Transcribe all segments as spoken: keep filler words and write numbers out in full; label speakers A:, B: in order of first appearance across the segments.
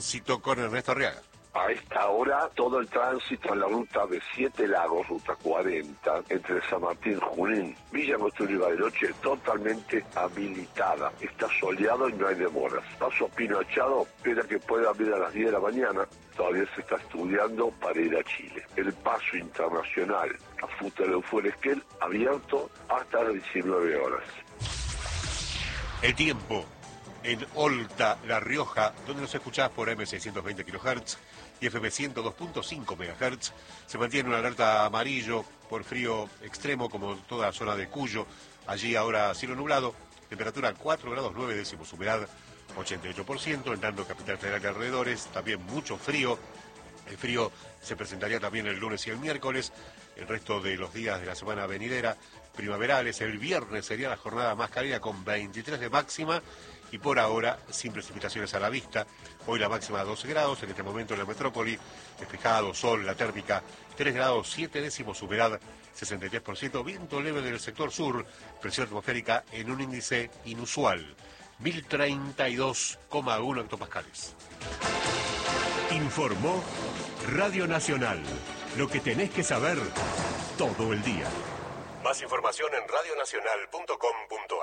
A: Cito con Ernesto Arriaga.
B: A esta hora, todo el tránsito en la ruta de Siete Lagos, ruta cuarenta, entre San Martín, Junín, Villa Angostura y Bariloche, totalmente habilitada. Está soleado y no hay demoras. Paso Pino Achado, espera que pueda abrir a las diez de la mañana. Todavía se está estudiando para ir a Chile. El paso internacional a Futaleufú-Esquel, abierto hasta las diecinueve horas.
A: El tiempo en Olta, La Rioja, donde nos escuchás por eme seiscientos veinte kilohertz y efe eme ciento dos punto cinco megahertz, se mantiene una alerta amarillo por frío extremo, como toda la zona de Cuyo. Allí ahora cielo nublado, temperatura cuatro grados nueve décimos, humedad ochenta y ocho por ciento, en tanto Capital Federal y alrededores, también mucho frío. El frío se presentaría también el lunes y el miércoles, el resto de los días de la semana venidera, primaverales. El viernes sería la jornada más cálida con veintitrés de máxima y por ahora sin precipitaciones a la vista. Hoy la máxima doce grados, en este momento en la metrópoli, despejado, sol, la térmica tres grados siete décimos, humedad sesenta y tres por ciento, viento leve del sector sur, presión atmosférica en un índice inusual, mil treinta y dos coma uno hectopascales.
C: Informó Radio Nacional, lo que tenés que saber todo el día. Más información en radio nacional punto com punto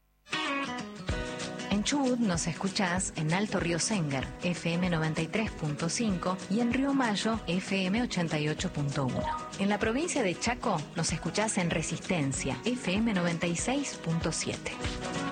C: ar.
D: En Chubut nos escuchás en Alto Río Sénger, efe eme noventa y tres punto cinco, y en Río Mayo, efe eme ochenta y ocho punto uno. En la provincia de Chaco nos escuchás en Resistencia, efe eme noventa y seis punto siete.